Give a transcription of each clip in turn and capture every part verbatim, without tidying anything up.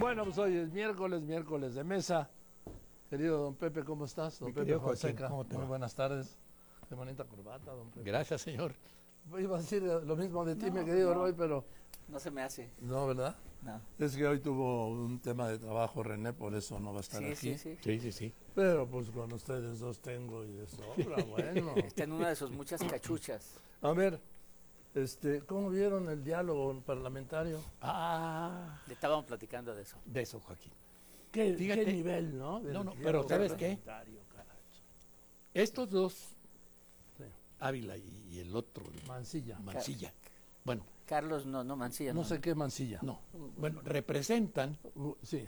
Bueno, pues hoy es miércoles, miércoles de mesa. Querido don Pepe, ¿cómo estás? Don Mi Pepe querido Joaquín, Fonseca. ¿cómo te Muy va? buenas tardes. Qué bonita corbata, don Pepe. Gracias, señor. Iba a decir lo mismo de ti, No, mi querido no. Roy, pero No se me hace. no, ¿verdad? No. Es que hoy tuvo un tema de trabajo René, por eso no va a estar Sí, aquí. sí, sí. Sí, sí, sí. Pero pues con ustedes dos tengo y de sobra, bueno. Está en una de sus muchas cachuchas. A ver, este, ¿cómo vieron el diálogo parlamentario? Ah, Le estábamos platicando de eso. de eso, Joaquín. ¿Qué, Fíjate. qué nivel, no? Del No, no, diálogo pero ¿sabes qué? parlamentario, carajo. Estos dos, Sí. Ávila y, y el otro, Mancilla. Mancilla. Bueno, Carlos, no, no, Mancilla. No No, sé qué Mancilla. no. Bueno, representan Uh, sí.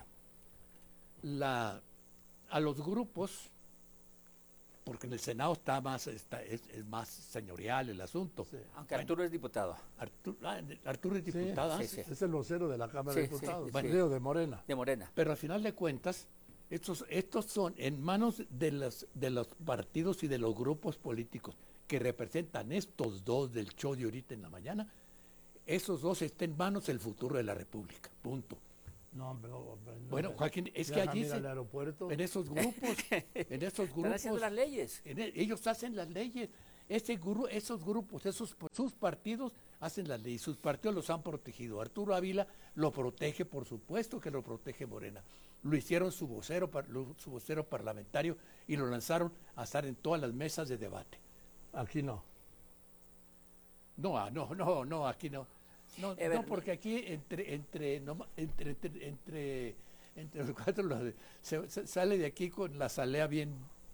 la, a los grupos, porque en el Senado está más, está, es, es más señorial el asunto. Sí. Aunque Arturo es diputado. Arturo, ah, Arturo es diputado, Sí, sí. Es el vocero de la Cámara Sí, de Diputados, sí, bueno, sí. digo, de Morena. De Morena. pero al final de cuentas, estos, estos son en manos de los, de los partidos y de los grupos políticos que representan estos dos del show de ahorita en la mañana, esos dos está en manos el futuro de la República, punto. No, pero, pero- Bueno, Joaquín, es que Déjame allí ir se- al aeropuerto. en esos grupos, en esos Están grupos, haciendo las leyes. en e- ellos hacen las leyes. Ese gru- esos grupos, esos sus partidos hacen las leyes, sus partidos los han protegido. Arturo Ávila lo protege, por supuesto que lo protege Morena. Lo hicieron su vocero, par- lo- su vocero parlamentario y lo lanzaron a estar en todas las mesas de debate. Aquí no. No, ah, no, no, no, aquí no. No, Eh, ver, no, porque aquí entre entre no, entre, entre entre entre los cuatro los- se, se sale de aquí con la salea bien.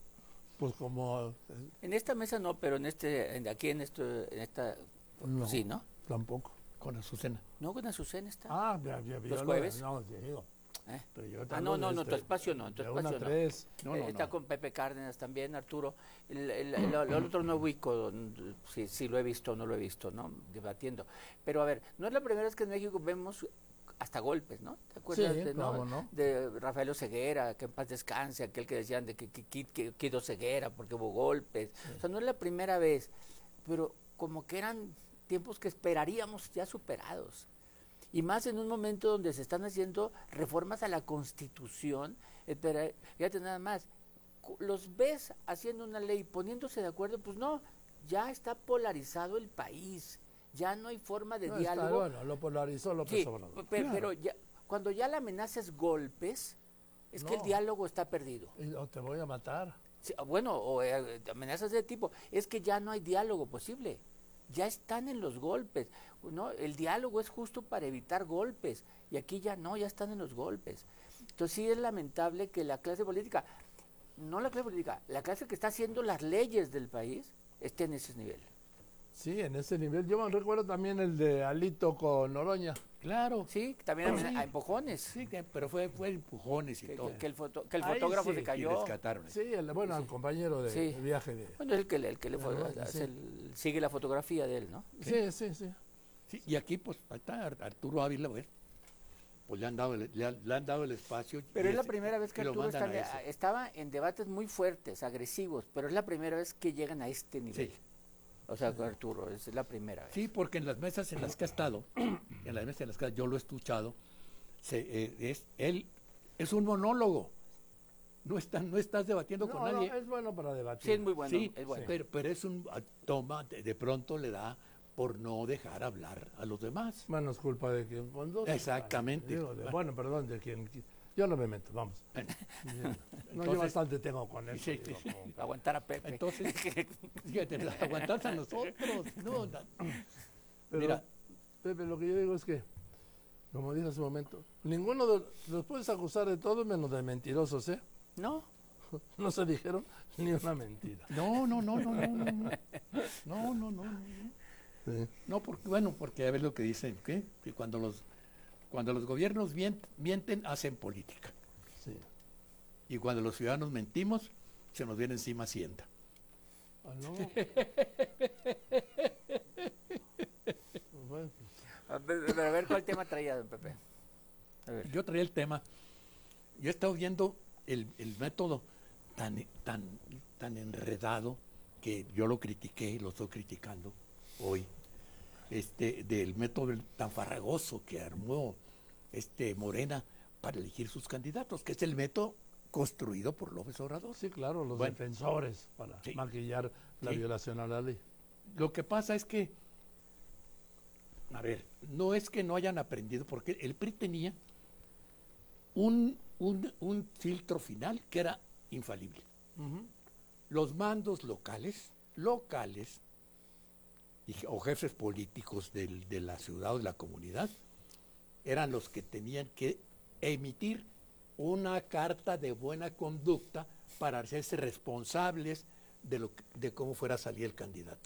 Pues como... eh, En esta mesa no, pero en este, en, aquí en esto, en esta, no, sí, ¿no? Tampoco. Con Azucena. No, con Azucena está. Ah, ya, ya, ¿Los yo lo- jueves? No, te digo. ¿Eh? Pero yo te Ah, hablo no, no, de no, este- tu espacio no, tu de una espacio no. tres. No, no, Eh, está no. con Pepe Cárdenas también, Arturo. El, el- el- el otro no ubico, mm, si, si lo he visto o no lo he visto, ¿no? Debatiendo. Pero a ver, no es la primera vez que en México vemos hasta golpes, ¿no? ¿Te acuerdas Sí, de, cómo no. de Rafael Oseguera, que en paz descanse, aquel que decían de que, que, que, que quedó Oseguera porque hubo golpes? O sea, no es la primera vez, pero como que eran tiempos que esperaríamos ya superados. Y más en un momento donde se están haciendo reformas a la Constitución. Espera, fíjate nada más, cu- los ves haciendo una ley, poniéndose de acuerdo, pues no, ya está polarizado el país, ya no hay forma de No, está, diálogo. bueno, lo polarizó López Sí, Obrador. pe- Claro. pero ya, cuando ya la amenaza es golpes, es que el No. diálogo está perdido. Y- o te voy a matar. Sí, bueno, o eh, amenazas de tipo, es que ya no hay diálogo posible. Ya están en los golpes, ¿no? El diálogo es justo para evitar golpes y aquí ya no, ya están en los golpes. Entonces sí es lamentable que la clase política, no la clase política, la clase que está haciendo las leyes del país esté en ese nivel. Sí, en ese nivel. Yo me recuerdo también el de Alito con Noroña. Claro. Sí, también Sí. a, a empujones. Sí, que- pero fue fue empujones y Que, todo. que- que el, foto- que el Ahí fotógrafo sí, se Y cayó. rescataron. Sí, el, bueno, al compañero de, Sí. de viaje de... Bueno, es el que, le- el que le fue- Bueno, hace sí. el- sigue la fotografía de él, ¿no? Sí, sí, sí. Sí, y aquí pues ahí está Ar- Arturo Ávila, bueno, pues le han dado el, le han, le han dado el espacio. Pero y es la este- primera vez que y lo Arturo mandan está- a eso. estaba en debates muy fuertes, agresivos, pero es la primera vez que llegan a este nivel. Sí. O sea, con Arturo, es la primera vez. Sí, porque en las mesas en las que ha estado, en las mesas en las que yo lo he escuchado, se, eh, es él es un monólogo. No está, no estás debatiendo No, con no, nadie. es bueno para debatir. Sí, es muy bueno. sí, es bueno. pero, pero es un ah, toma, de, de pronto le da por no dejar hablar a los demás. Bueno, es culpa de quien conduce. Exactamente. Digo, de- bueno, perdón, de quien... Yo no me meto, vamos. Bueno, No, yo bastante tengo con eso. Sí, digo, sí. como- Aguantar a Pepe. entonces, fíjate, aguantarse a nosotros. No, no. Pero, Mira. Pepe, lo que yo digo es que, como dije hace un momento, ninguno de los puedes acusar de todo menos de mentirosos, ¿eh? No, No se dijeron ni una mentira. No, no, no, no, no, no, no, no, no, no, no. Sí. No, porque, bueno, porque a ver lo que dicen, ¿qué? Que cuando los, cuando los gobiernos mient- mienten, hacen política. Sí. Y cuando los ciudadanos mentimos, se nos viene encima Hacienda. Ah, no. Bueno, a ver, pero a ver cuál tema traía, don Pepe. A ver. Yo traía el tema, yo he estado viendo el, el método tan, tan, tan enredado que yo lo critiqué y lo estoy criticando hoy, este, del método tan farragoso que armó este Morena para elegir sus candidatos, que es el método construido por López Obrador. Sí, claro, los Bueno, defensores para sí, maquillar la sí. violación a la ley. Lo que pasa es que, a ver, no es que no hayan aprendido, porque el P R I tenía un, un, un filtro final que era infalible. Uh-huh. Los mandos locales, locales, y, o jefes políticos del, de la ciudad o de la comunidad, eran los que tenían que emitir una carta de buena conducta para hacerse responsables de, lo, que- de cómo fuera a salir el candidato.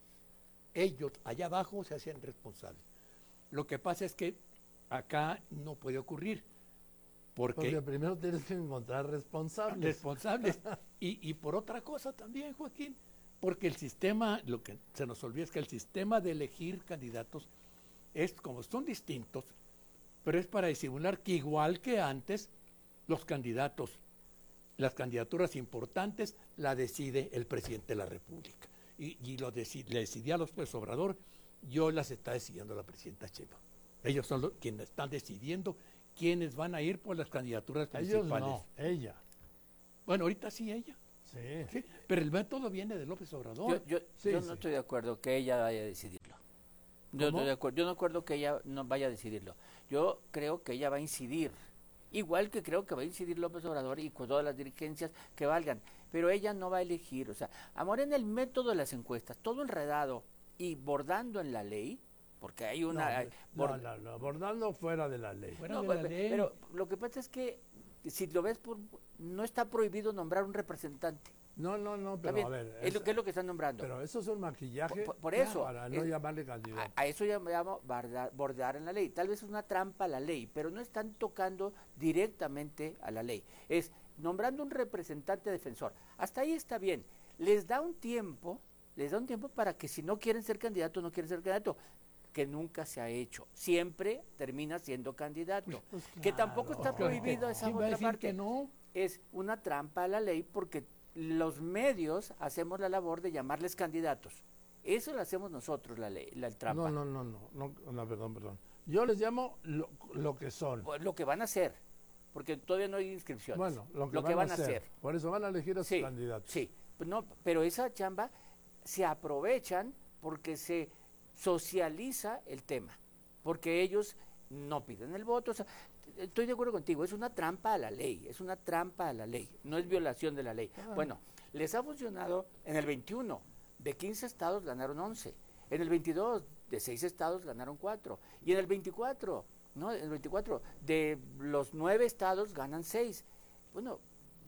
Ellos, allá abajo, se hacían responsables. Lo que pasa es que acá no puede ocurrir, porque, Porque primero tienes que encontrar responsables. responsables. Y, y por otra cosa también, Joaquín, porque el sistema, lo que se nos olvida es que el sistema de elegir candidatos es, como son distintos, pero es para disimular que igual que antes, los candidatos, las candidaturas importantes, la decide el presidente de la República. Y, y lo deci- le decidía a López Obrador, yo las está decidiendo la presidenta Sheinbaum. Ellos son los, quienes están decidiendo quiénes van a ir por las candidaturas Ellos principales. no, ella. Bueno, ahorita sí ella, Sí. ¿sí? Pero el método viene de López Obrador. Yo, yo, Sí, yo sí. no estoy de acuerdo que ella vaya a decidirlo. Yo, ¿Cómo? estoy de acuerdo, yo no acuerdo que ella no vaya a decidirlo. Yo creo que ella va a incidir. Igual que creo que va a incidir López Obrador y con todas las dirigencias que valgan. Pero ella no va a elegir. O sea, a Morena el método de las encuestas, todo enredado y bordando en la ley, porque hay No, una... hay- no, bord- no, no, abordando fuera de la ley. Fuera No, de pero, la ley. pero lo que pasa es que si lo ves por... No está prohibido nombrar un representante. No, no, no, ¿Está pero bien? a ver. es, lo que es lo que están nombrando. Pero eso es un maquillaje Por- por eso, para no es- llamarle candidato. A, a eso ya me llamo barda- bordear en la ley. Tal vez es una trampa a la ley, pero no están tocando directamente a la ley. Es nombrando un representante defensor. Hasta ahí está bien. Les da un tiempo, les da un tiempo para que si no quieren ser candidato, no quieren ser candidato, que nunca se ha hecho. Siempre termina siendo candidato. Pues que tampoco está claro. prohibido esa ¿Quién va a otra decir parte. que no? Es una trampa a la ley porque los medios hacemos la labor de llamarles candidatos. Eso lo hacemos nosotros, la ley, la trampa. No, no, no, no, no, no, perdón, perdón. Yo les llamo lo, lo que son. O lo que van a hacer, porque todavía no hay inscripciones. Bueno, lo que, van, a hacer. Por eso van a elegir a sus Sí, candidatos. sí. Pues no, pero esa chamba se aprovechan porque se socializa el tema, porque ellos no piden el voto. O sea, estoy de acuerdo contigo, es una trampa a la ley, es una trampa a la ley, no es violación de la ley. Ah. Bueno, les ha funcionado en el veintiuno, de quince estados ganaron once, en el veintidós, de seis estados ganaron cuatro, y en el veinticuatro, ¿no? En el veinticuatro, de los nueve estados ganan seis. Bueno,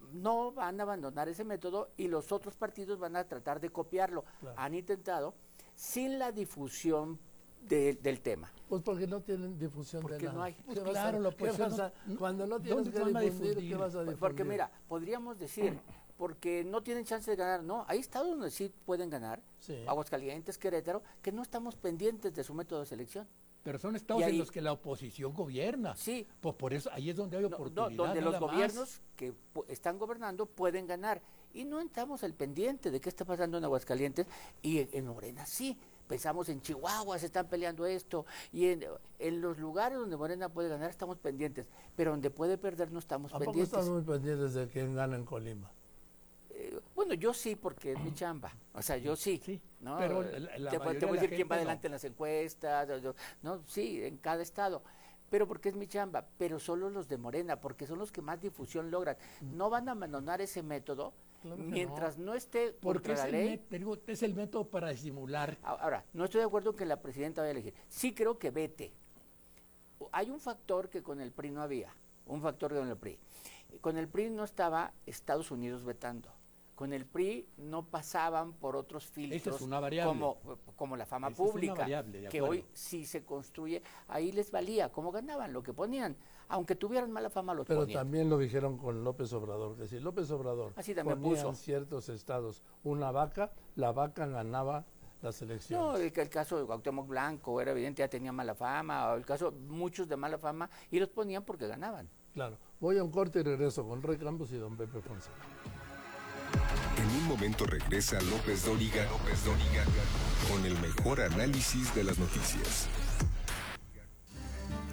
no van a abandonar ese método y los otros partidos van a tratar de copiarlo. Claro. Han intentado sin la difusión de- del tema. Pues porque no tienen difusión Porque de nada. no hay. ¿Qué Pues vas a- claro, la qué oposición vas a- no- cuando no ¿dónde tienes que van a difundir, ¿qué difundir? vas a difundir? Porque mira, podríamos decir, porque no tienen chance de ganar, no, hay estados donde sí pueden ganar, Sí. Aguascalientes, Querétaro, que no estamos pendientes de su método de selección. Pero son estados Y ahí- en los que la oposición gobierna. Sí. Pues por eso ahí es donde hay No, no, oportunidad. donde los nada más. gobiernos que pu- están gobernando pueden ganar. Y no estamos al pendiente de qué está pasando en Aguascalientes y en, en Morena sí. Pensamos en Chihuahua, se están peleando esto. Y en, en los lugares donde Morena puede ganar estamos pendientes. Pero donde puede perder no estamos ¿A poco pendientes. están muy pendientes de quién gana en Colima? Eh, bueno, yo sí, porque es mi chamba. O sea, yo sí. Sí, ¿no? pero Eh, la- la te, pu- mayoría te voy a de la decir quién gente va no. adelante en las encuestas. o- o- No, sí, en cada estado. Pero porque es mi chamba. Pero solo los de Morena, porque son los que más difusión logran. No van a abandonar ese método Claro que mientras no, esté Porque contra es la el, ley. mé- te digo, es el método para disimular. Ahora, no estoy de acuerdo que la presidenta vaya a elegir. Sí creo que vete. Hay un factor que con el P R I no había. Un factor que con el P R I. Con el P R I no estaba Estados Unidos vetando. Con el P R I no pasaban por otros filtros es una variable. como, como la fama Esa es una pública, variable, de que acuerdo. hoy sí se construye. Ahí les valía, como ganaban, lo que ponían. Aunque tuvieran mala fama, los Pero ponían. también lo dijeron con López Obrador, que si López Obrador Así también ponía puso. en ciertos estados una vaca, la vaca ganaba las No, elecciones. el, el caso de Cuauhtémoc Blanco era evidente, ya tenía mala fama, o el caso, muchos de mala fama, y los ponían porque ganaban. Claro. Voy a un corte y regreso con Roy Campos y don Pepe Fonseca. En un momento regresa López Dóriga, López Dóriga, con el mejor análisis de las noticias.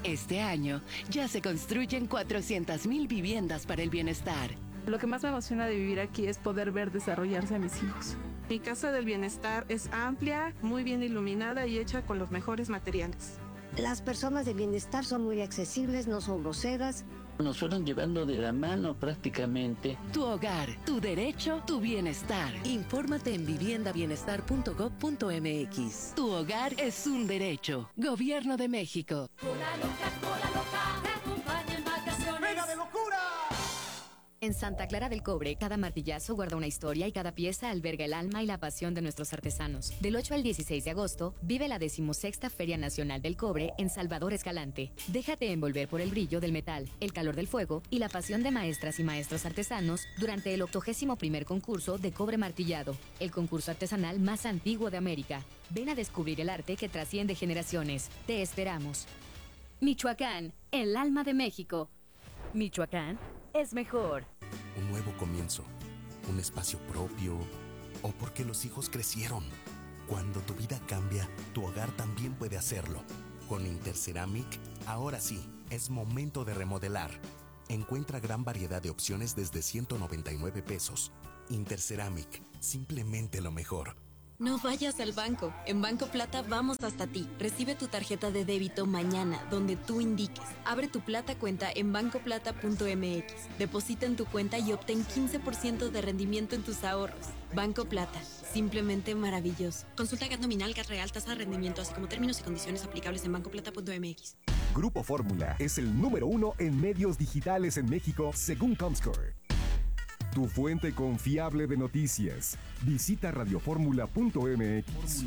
Este año ya se construyen cuatrocientas mil viviendas para el bienestar. Lo que más me emociona de vivir aquí es poder ver desarrollarse a mis hijos. Mi casa del bienestar es amplia, muy bien iluminada y hecha con los mejores materiales. Las personas de bienestar son muy accesibles, no son groseras. Nos fueron llevando de la mano prácticamente. Tu hogar, tu derecho, tu bienestar. Infórmate en vivienda bienestar punto gob punto eme equis. Tu hogar es un derecho. Gobierno de México. Cola loca, cola loca, te acompaña en vacaciones. ¡Mega de locura! En Santa Clara del Cobre, cada martillazo guarda una historia y cada pieza alberga el alma y la pasión de nuestros artesanos. Del ocho al dieciséis de agosto, vive la decimosexta Feria Nacional del Cobre en Salvador Escalante. Déjate envolver por el brillo del metal, el calor del fuego y la pasión de maestras y maestros artesanos durante el octogésimo primer concurso de cobre martillado, el concurso artesanal más antiguo de América. Ven a descubrir el arte que trasciende generaciones. Te esperamos. Michoacán, el alma de México. Michoacán es mejor. Un nuevo comienzo, un espacio propio, o porque los hijos crecieron. Cuando tu vida cambia, tu hogar también puede hacerlo. Con Interceramic, ahora sí, es momento de remodelar. Encuentra gran variedad de opciones desde ciento noventa y nueve pesos. Interceramic, simplemente lo mejor. No vayas al banco. En Banco Plata vamos hasta ti. Recibe tu tarjeta de débito mañana, donde tú indiques. Abre tu Plata cuenta en banco plata punto eme equis. Deposita en tu cuenta y obtén quince por ciento de rendimiento en tus ahorros. Banco Plata, simplemente maravilloso. Consulta G A T nominal, G A T real, tasa de rendimiento, así como términos y condiciones aplicables en banco plata punto eme equis. Grupo Fórmula es el número uno en medios digitales en México, según Comscore. Tu fuente confiable de noticias. Visita radioformula punto eme equis.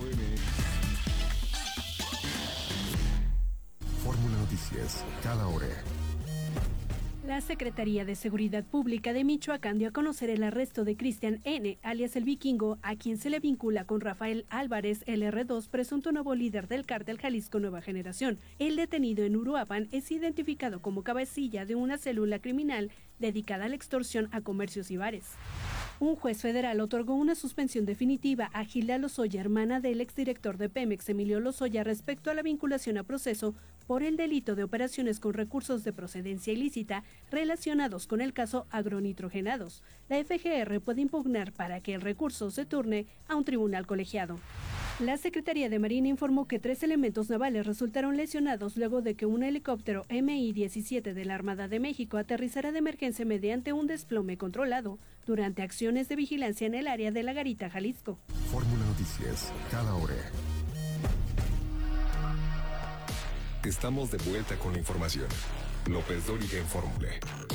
Fórmula Noticias, cada hora. La Secretaría de Seguridad Pública de Michoacán dio a conocer el arresto de Cristian N., alias El Vikingo, a quien se le vincula con Rafael Álvarez, el erre dos, presunto nuevo líder del cártel Jalisco Nueva Generación. El detenido en Uruapan es identificado como cabecilla de una célula criminal dedicada a la extorsión a comercios y bares. Un juez federal otorgó una suspensión definitiva a Gilda Lozoya, hermana del exdirector de Pemex, Emilio Lozoya, respecto a la vinculación a proceso por el delito de operaciones con recursos de procedencia ilícita relacionados con el caso agronitrogenados. La efe ge erre puede impugnar para que el recurso se turne a un tribunal colegiado. La Secretaría de Marina informó que tres elementos navales resultaron lesionados luego de que un helicóptero eme i diecisiete de la Armada de México aterrizara de emergencia mediante un desplome controlado durante acciones de vigilancia en el área de La Garita, Jalisco. Fórmula Noticias, cada hora. Estamos de vuelta con la información. López Dóriga en Fórmula.